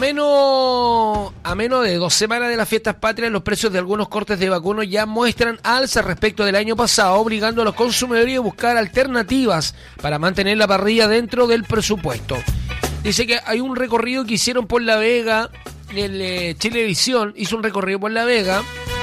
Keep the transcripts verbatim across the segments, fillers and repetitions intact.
menos, a menos de dos semanas de las fiestas patrias, los precios de algunos cortes de vacuno ya muestran alza respecto del año pasado, obligando a los consumidores a buscar alternativas para mantener la parrilla dentro del presupuesto. Dice que hay un recorrido que hicieron por La Vega, el eh, Chilevisión hizo un recorrido por La Vega,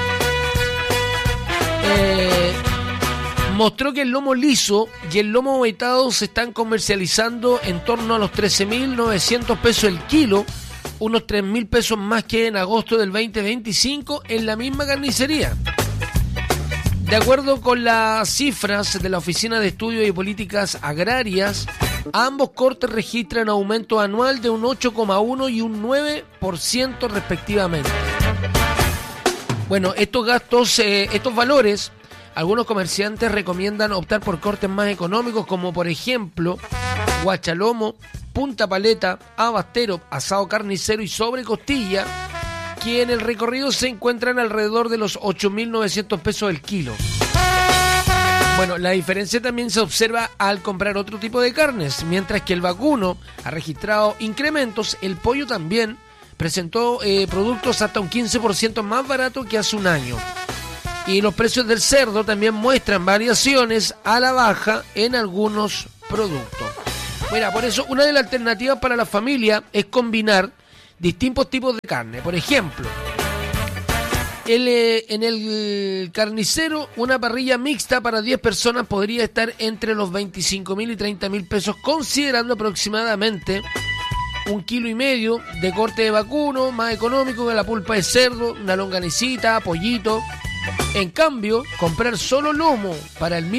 eh, mostró que el lomo liso y el lomo vetado se están comercializando en torno a los trece mil novecientos pesos el kilo, unos tres mil pesos más que en agosto del veinte veinticinco en la misma carnicería. De acuerdo con las cifras de la Oficina de Estudios y Políticas Agrarias, ambos cortes registran aumento anual de un ocho coma uno y un nueve por ciento respectivamente. Bueno, estos gastos, eh, estos valores, algunos comerciantes recomiendan optar por cortes más económicos como por ejemplo guachalomo, punta paleta, abastero, asado carnicero y sobrecostilla, que en el recorrido se encuentran alrededor de los ocho mil novecientos pesos el kilo. Bueno, la diferencia también se observa al comprar otro tipo de carnes. Mientras que el vacuno ha registrado incrementos, el pollo también presentó eh, productos hasta un quince por ciento más barato que hace un año. Y los precios del cerdo también muestran variaciones a la baja en algunos productos. Mira, por eso una de las alternativas para la familia es combinar distintos tipos de carne. Por ejemplo, el, eh, en el carnicero una parrilla mixta para diez personas podría estar entre los veinticinco mil y treinta mil pesos, considerando aproximadamente un kilo y medio de corte de vacuno, más económico que la pulpa de cerdo, una longanicita, pollito. En cambio, comprar solo lomo para el mismo